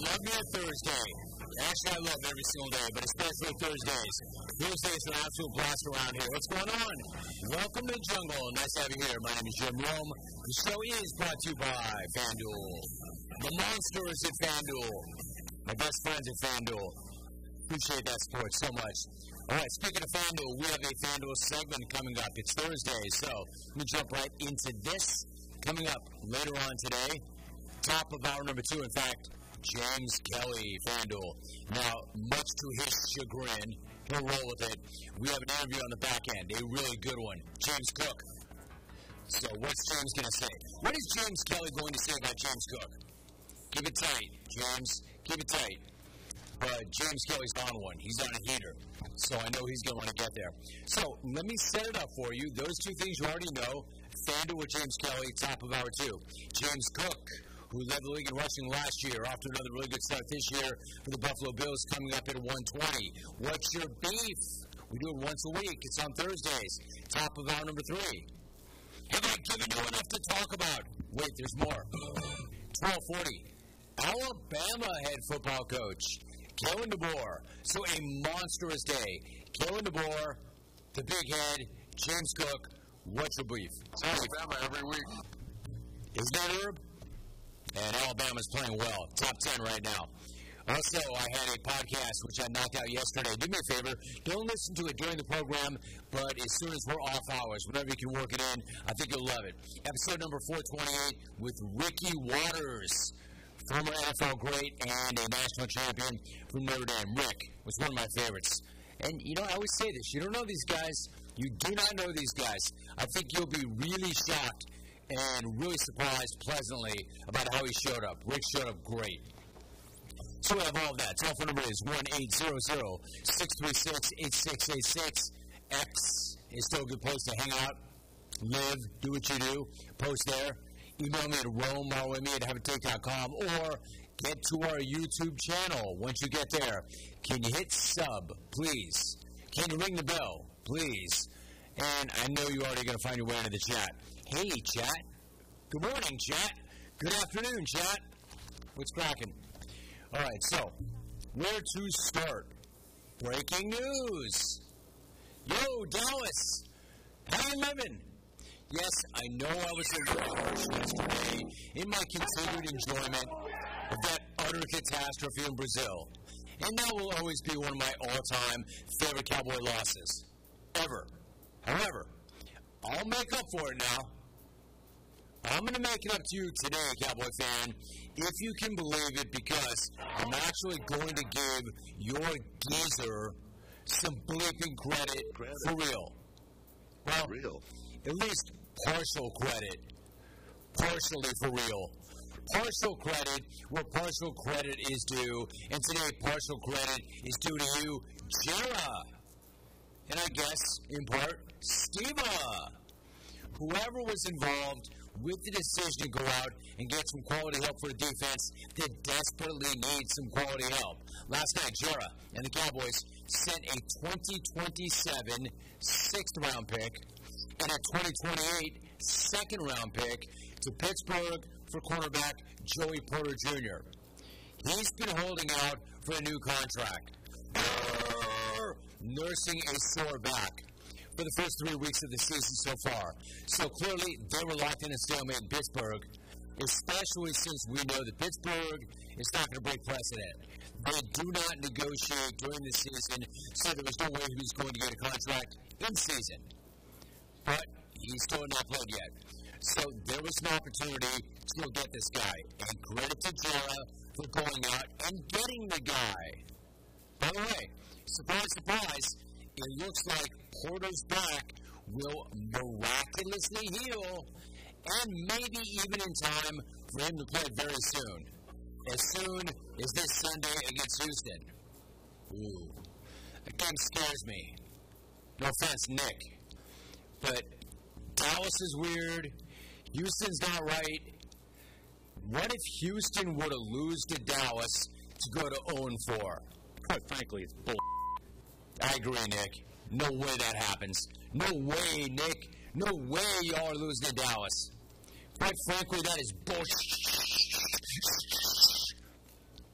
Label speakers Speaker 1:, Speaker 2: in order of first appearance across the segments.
Speaker 1: love me a Thursday. Actually, I love every single day, but especially Thursdays. Thursdays are an absolute blast around here. What's going on? Welcome to the jungle. Nice to have you here. My name is Jim Rome. The show is brought to you by FanDuel. The monsters at FanDuel. My best friends at FanDuel. Appreciate that support so much. All right, speaking of FanDuel, we have a FanDuel segment coming up. It's Thursday, so let me jump right into this. Coming up later on today, top of hour number 2, in fact, James Kelly, FanDuel. Now, much to his chagrin, he'll roll with it. We have an interview on the back end, a really good one. James Cook. So what's James going to say? What is James Kelly going to say about James Cook? Keep it tight, James. Keep it tight. But James Kelly's on one. He's on a heater. So I know he's going to want to get there. So let me set it up for you. Those two things you already know. FanDuel with James Kelly, top of hour 2. James Cook, who led the league in rushing last year, off to another really good start this year for the Buffalo Bills, coming up at 120. What's your beef? We do it once a week. It's on Thursdays. Top of hour number 3. Have I given you enough to talk about? Wait, there's more. 12:40. Alabama head football coach Kalen DeBoer. So a monstrous day. Kalen DeBoer, the big head, James Cook. What's your beef?
Speaker 2: Alabama every week.
Speaker 1: Isn't that Herb? And Alabama's playing well. Top 10 right now. Also, I had a podcast which I knocked out yesterday. Do me a favor. Don't listen to it during the program, but as soon as we're off hours, whenever you can work it in, I think you'll love it. Episode number 428 with Ricky Watters, former NFL great and a national champion from Notre Dame. Rick was one of my favorites. And, you know, I always say this. You don't know these guys. You do not know these guys. I think you'll be really shocked and really surprised pleasantly about how he showed up. Rick showed up great. So we have all of that. Telephone number is 1-800-636-8686. X is still a good place to hang out, live, do what you do. Post there. Email me at rome@haveatake.com or get to our YouTube channel. Once you get there, can you hit sub, please? Can you ring the bell, please? And I know you're already going to find your way into the chat. Hey, chat. Good morning, chat. Good afternoon, chat. What's cracking? All right, so where to start? Breaking news. Yo, Dallas. How you living? Yes, I know I was in rush yesterday in my continued enjoyment of that utter catastrophe in Brazil. And that will always be one of my all-time favorite Cowboy losses. Ever. However, I'll make up for it now. I'm going to make it up to you today, Cowboy fan, if you can believe it, because I'm actually going to give your geezer some bleeping credit for real. Well, at least partial credit. Partially for real. Partial credit where partial credit is due, and today partial credit is due to you, Jera. And I guess, in part, Steva. Whoever was involved with the decision to go out and get some quality help for the defense that desperately needs some quality help. Last night, Jera and the Cowboys sent a 2027 sixth-round pick and a 2028 second-round pick to Pittsburgh for cornerback Joey Porter Jr. He's been holding out for a new contract, nursing a sore back for the first 3 weeks of the season so far. So clearly, they were locked in a stalemate in Pittsburgh, especially since we know that Pittsburgh is not going to break precedent. They do not negotiate during the season, so there was no way he was going to get a contract in season. But he's still not played yet. So there was an opportunity to go get this guy. And credit to Jera for going out and getting the guy. By the way, surprise, surprise, it looks like Porter's back will miraculously heal, and maybe even in time for him to play very soon. As soon as this Sunday against Houston. Ooh, that game scares me. No offense, Nick. But Dallas is weird. Houston's not right. What if Houston were to lose to Dallas to go to 0-4?
Speaker 3: Quite frankly, it's bull.
Speaker 1: I agree, Nick. No way that happens. No way, Nick. No way y'all are losing to Dallas. Quite frankly, that is bullshit.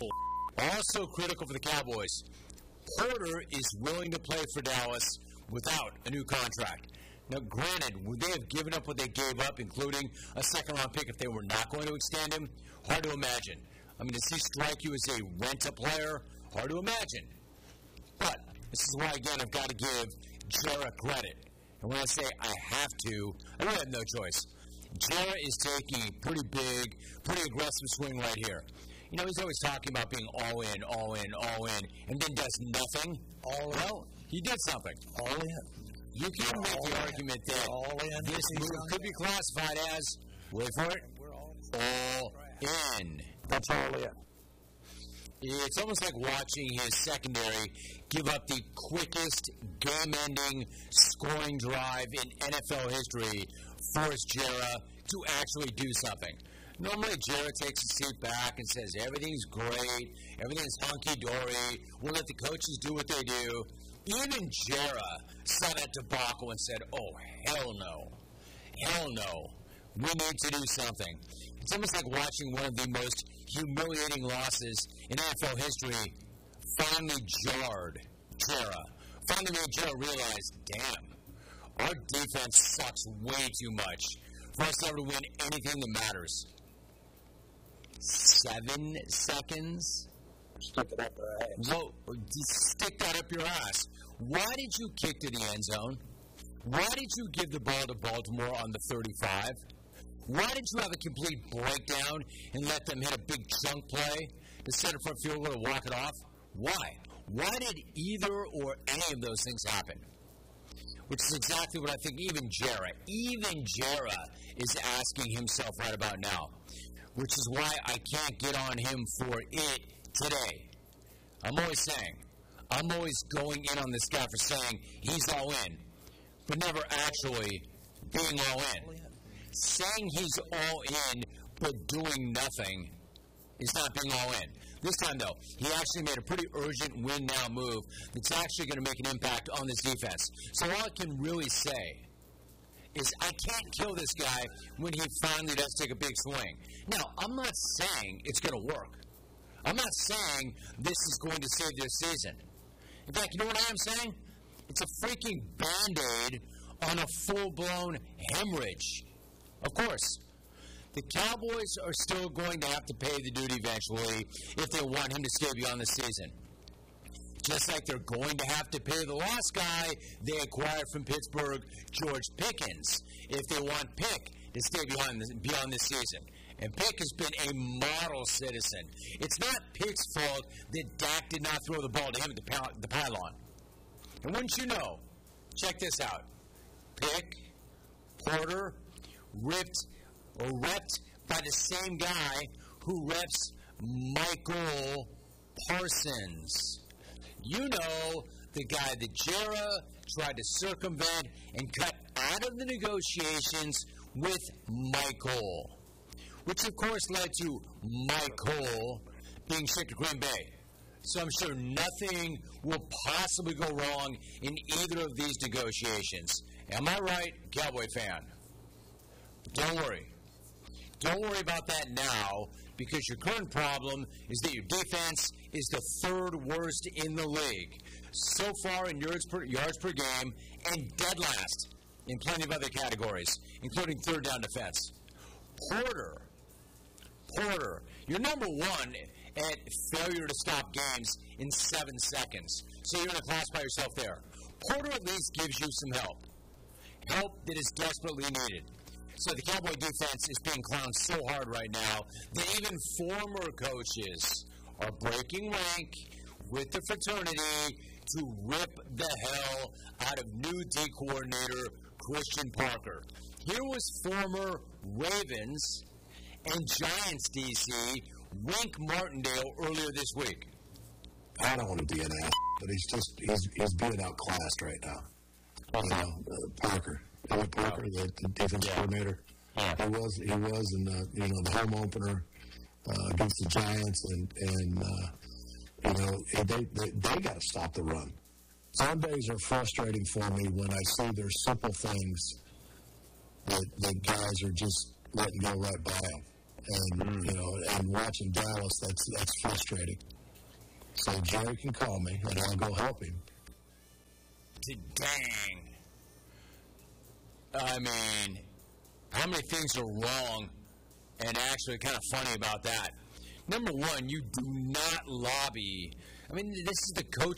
Speaker 1: Also critical for the Cowboys, Porter is willing to play for Dallas without a new contract. Now, granted, would they have given up what they gave up, including a second-round pick, if they were not going to extend him? Hard to imagine. I mean, does he strike you as a rent-a-player? Hard to imagine. But this is why, again, I've got to give Jarrett credit. And when I say I have to, I really have no choice. Jarrett is taking a pretty big, pretty aggressive swing right here. You know, he's always talking about being all in, all in, all in, and then does nothing. Well, he did something.
Speaker 2: All in.
Speaker 1: You can make the argument that this move could be classified as, wait for it, all in.
Speaker 2: That's all in.
Speaker 1: It's almost like watching his secondary give up the quickest game-ending scoring drive in NFL history, force Jarrett to actually do something. Normally, Jarrett takes a seat back and says, everything's great, everything's hunky-dory, we'll let the coaches do what they do. Even Jarrett saw that debacle and said, oh, hell no. Hell no. We need to do something. It's almost like watching one of the most humiliating losses in NFL history finally jarred Jarrett. Finally made Jarrett realize, damn, our defense sucks way too much for us ever to win anything that matters. 7 seconds?
Speaker 2: Stick it up our ass.
Speaker 1: Well, stick that up your ass. Why did you kick to the end zone? Why did you give the ball to Baltimore on the 35? Why did you have a complete breakdown and let them hit a big chunk play to set a front field goal to walk it off? Why? Why did either or any of those things happen? Which is exactly what I think even Jarrett is asking himself right about now. Which is why I can't get on him for it today. I'm always going in on this guy for saying he's all in, but never actually being all in. Saying he's all in but doing nothing is not being all in. This time, though, he actually made a pretty urgent win-now move that's actually going to make an impact on this defense. So all I can really say is I can't kill this guy when he finally does take a big swing. Now, I'm not saying it's going to work. I'm not saying this is going to save their season. In fact, you know what I am saying? It's a freaking Band-Aid on a full-blown hemorrhage. Of course, the Cowboys are still going to have to pay the dude eventually if they want him to stay beyond the season. Just like they're going to have to pay the last guy they acquired from Pittsburgh, George Pickens, if they want Pick to stay beyond this season. And Pick has been a model citizen. It's not Pick's fault that Dak did not throw the ball to him at the pylon. And wouldn't you know, check this out. Pick, Porter, repped by the same guy who reps Michael Parsons. You know, the guy that Jarrett tried to circumvent and cut out of the negotiations with Michael. Which, of course, led to Michael being shipped to Green Bay. So I'm sure nothing will possibly go wrong in either of these negotiations. Am I right, Cowboy fan? Don't worry. Don't worry about that now, because your current problem is that your defense is the third worst in the league. So far in yards per game, and dead last in plenty of other categories, including third down defense. Porter, you're number one at failure to stop games in 7 seconds. So you're going to classify yourself there. Porter at least gives you some help. Help that is desperately needed. So the Cowboy defense is being clowned so hard right now that even former coaches are breaking rank with the fraternity to rip the hell out of new D coordinator Christian Parker. Here was former Ravens and Giants DC Wink Martindale earlier this week.
Speaker 2: I don't want to be an ass, but he's being outclassed right now. Parker, the defense coordinator. Yeah. He was in the home opener against the Giants, and they got to stop the run. Some days are frustrating for me when I see there's simple things that guys are just letting go right by them. And and watching Dallas, that's frustrating. So Jerry can call me, and I'll go help him.
Speaker 1: Dang. I mean, how many things are wrong and actually kind of funny about that? Number one, you do not lobby. I mean, this is the coach